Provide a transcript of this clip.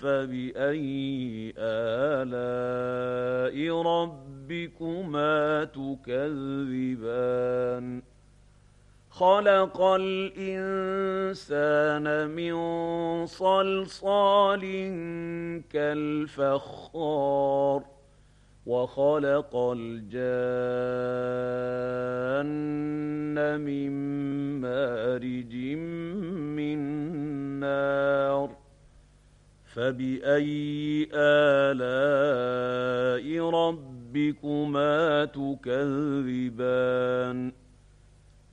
فبأي آلاء ربكما تكذبان خلق الإنسان من صلصال كالفخار وخلق الجان من مارج من نار فبأي آلاء ربكما تكذبان